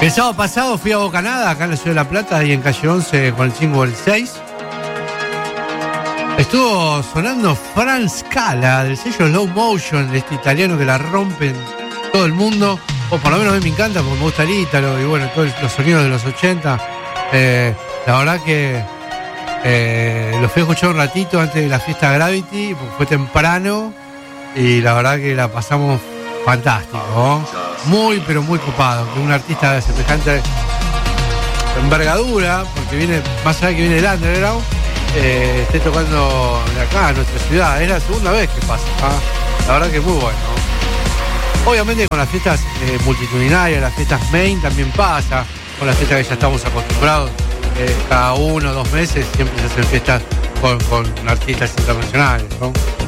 El sábado pasado fui a Bocanada, acá en la Ciudad de La Plata, y en Calle 11 con el chingo del 6. Estuvo sonando Franz Scala, del sello Slow Motion, de este italiano que la rompe en todo el mundo. O por lo menos a mí me encanta porque me gusta el ítalo y bueno, todos los sonidos de los 80. La verdad que lo fui a escuchar un ratito antes de la fiesta Gravity, porque fue temprano y la verdad que la pasamos fantástico, ¿no? Muy, pero muy copado. Que un artista de semejante envergadura, porque viene, más allá que viene del underground, esté tocando de acá, en nuestra ciudad. Es la segunda vez que pasa, ¿eh? La verdad que es muy bueno. Obviamente con las fiestas multitudinarias, las fiestas main también pasa, con las fiestas que ya estamos acostumbrados, cada 1 o 2 meses siempre se hacen fiestas con artistas internacionales, ¿no?